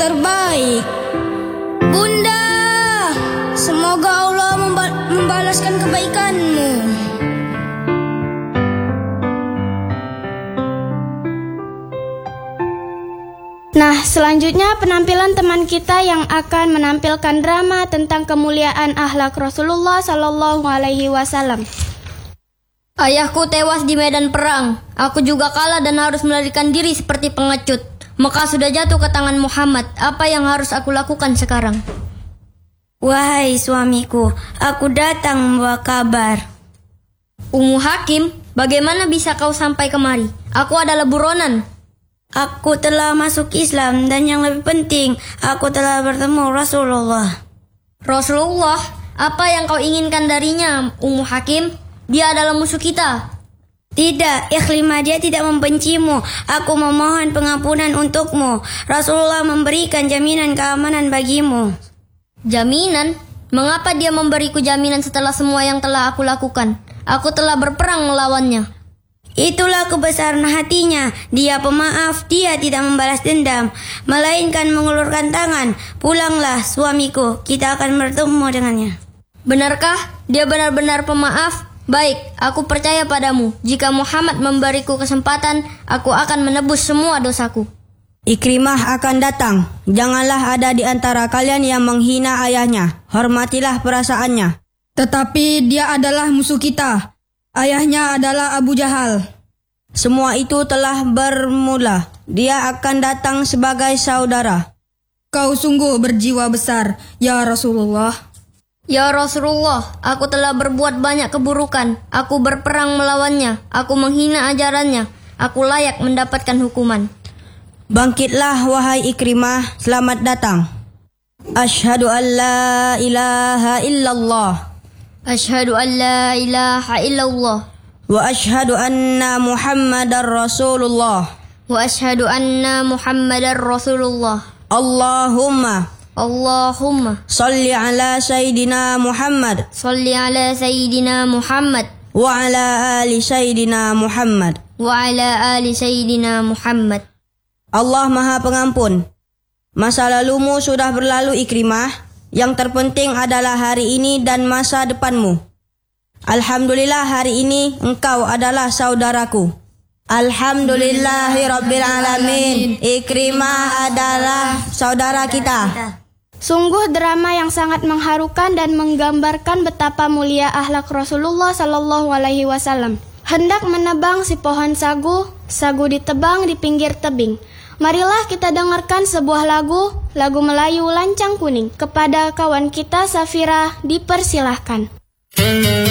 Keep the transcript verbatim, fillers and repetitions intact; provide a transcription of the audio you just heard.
terbaik. Bunda, semoga Allah memba- membalaskan kebaikanmu. Nah, selanjutnya penampilan teman kita yang akan menampilkan drama tentang kemuliaan akhlak Rasulullah Sallallahu Alaihi Wasallam. Ayahku tewas di medan perang. Aku juga kalah dan harus melarikan diri seperti pengecut. Mekah sudah jatuh ke tangan Muhammad. Apa yang harus aku lakukan sekarang? Wahai suamiku, aku datang membawa kabar. Ummu Hakim, bagaimana bisa kau sampai kemari? Aku adalah buronan. Aku telah masuk Islam dan yang lebih penting, aku telah bertemu Rasulullah. Rasulullah, apa yang kau inginkan darinya, Ummu Hakim? Dia adalah musuh kita. Tidak, Ikrimah, dia tidak membencimu. Aku memohon pengampunan untukmu. Rasulullah memberikan jaminan keamanan bagimu. Jaminan? Mengapa dia memberiku jaminan setelah semua yang telah aku lakukan? Aku telah berperang melawannya. Itulah kebesaran hatinya. Dia pemaaf, dia tidak membalas dendam, melainkan mengulurkan tangan. Pulanglah suamiku, kita akan bertemu dengannya. Benarkah dia benar-benar pemaaf? Baik, aku percaya padamu. Jika Muhammad memberiku kesempatan, aku akan menebus semua dosaku. Ikrimah akan datang. Janganlah ada di antara kalian yang menghina ayahnya. Hormatilah perasaannya. Tetapi dia adalah musuh kita. Ayahnya adalah Abu Jahal. Semua itu telah bermula. Dia akan datang sebagai saudara. Kau sungguh berjiwa besar, ya Rasulullah. Ya Rasulullah, aku telah berbuat banyak keburukan. Aku berperang melawannya. Aku menghina ajarannya. Aku layak mendapatkan hukuman. Bangkitlah wahai Ikrimah, selamat datang. Asyhadu an la ilaha illallah. Asyhadu an la ilaha illallah. Wa asyhadu anna Muhammadar Rasulullah. Wa asyhadu anna Muhammadar Rasulullah. Allahumma Allahumma salli ala Sayyidina Muhammad salli ala Sayyidina Muhammad wa ala ali Sayyidina Muhammad wa ala ali Sayyidina Muhammad. Allah Maha Pengampun. Masa lalumu sudah berlalu Ikrimah. Yang terpenting adalah hari ini dan masa depanmu. Alhamdulillah hari ini engkau adalah saudaraku. Alhamdulillahirabbil alamin. Ikrimah adalah saudara kita. Sungguh drama yang sangat mengharukan dan menggambarkan betapa mulia akhlak Rasulullah Sallallahu Alaihi Wasallam. Hendak menebang si pohon sagu, sagu ditebang di pinggir tebing. Marilah kita dengarkan sebuah lagu, lagu Melayu Lancang Kuning. Kepada kawan kita Safira dipersilahkan.